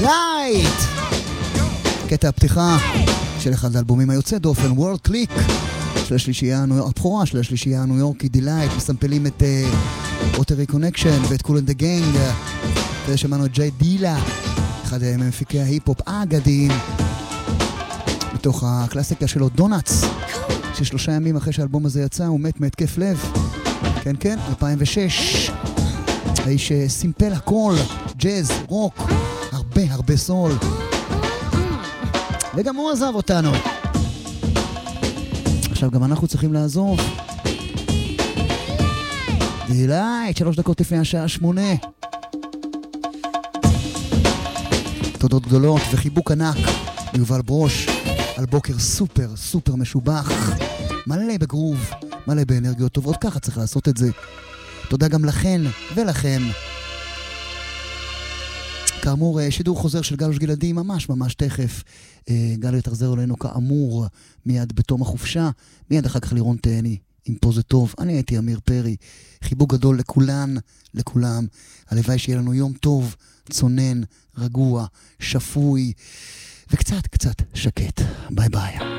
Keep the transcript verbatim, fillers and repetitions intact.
לייט! קטע הפתיחה של אחד האלבומים היוצא דופן, וורלד קליק, של השלישייה הבכורה של השלישייה הניו יורקי דילייט, מסמפלים את רוטרי קונקשן ואת קול אנד דה גנג, ושמענו את ג'יי דילה, אחד ממפיקי ההיפ-הופ האגדיים, מתוך הקלאסיקה שלו דונאטס, ששלושה ימים אחרי שהאלבום הזה יצא הוא מת מהתקף לב. כן כן, אלפיים ושש. האיש סימפל הכל, ג'אז, רוק, הרבה הרבה סול, וגם הוא עזב אותנו. עכשיו גם אנחנו צריכים לעזוב. דילייט, שלוש דקות לפני השעה שמונה. תודות גדולות וחיבוק ענק ליובל ברוש על בוקר סופר סופר משובח, מלא בגרוב, מלא באנרגיות טובות. ככה צריך לעשות את זה. תודה גם לכן ולכם. כאמור, שידור חוזר של גלוש גלעדי ממש ממש תכף. גלו יתחזר אלינו כאמור מיד בתום החופשה, מיד אחר כך לירון תהני עם פה זה טוב. אני הייתי אמיר פרי, חיבוק גדול לכולן, לכולם. הלוואי שיהיה לנו יום טוב, צונן, רגוע, שפוי וקצת קצת שקט. ביי ביי.